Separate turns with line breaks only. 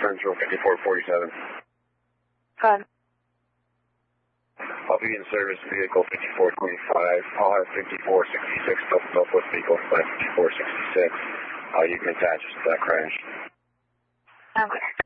Central 5447.
Good.
I'll be in service vehicle 5425. I'll have 5466 Northwest vehicle 5466. You can attach us to that crash.
Okay.